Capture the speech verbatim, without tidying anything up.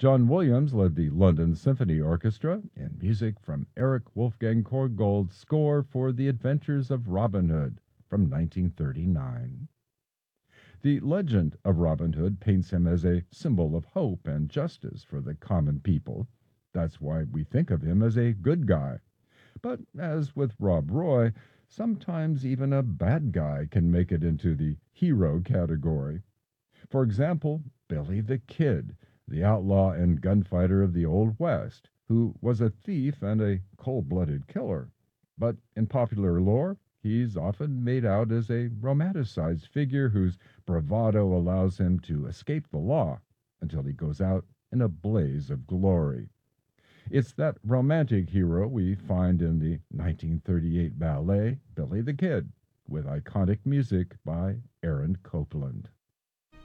John Williams led the London Symphony Orchestra in music from Erich Wolfgang Korngold's score for The Adventures of Robin Hood from nineteen thirty-nine. The legend of Robin Hood paints him as a symbol of hope and justice for the common people. That's why we think of him as a good guy. But as with Rob Roy, sometimes even a bad guy can make it into the hero category. For example, Billy the Kid, the outlaw and gunfighter of the Old West, who was a thief and a cold-blooded killer. But in popular lore, he's often made out as a romanticized figure whose bravado allows him to escape the law until he goes out in a blaze of glory. It's that romantic hero we find in the nineteen thirty-eight ballet Billy the Kid, with iconic music by Aaron Copland.